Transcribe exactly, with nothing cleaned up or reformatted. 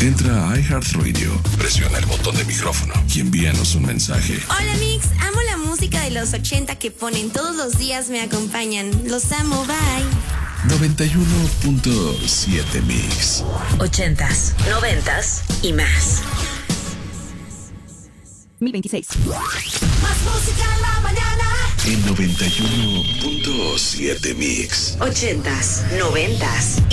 Entra a iHeartRadio, presiona el botón de micrófono y envíanos un mensaje. Hola Mix, amo la música de los ochenta que ponen todos los días, me acompañan. Los amo, bye. noventa y uno punto siete Mix. Ochentas, noventas y más. dos mil veintiséis. Más música en la mañana. En noventa y uno punto siete Mix. Ochentas, noventas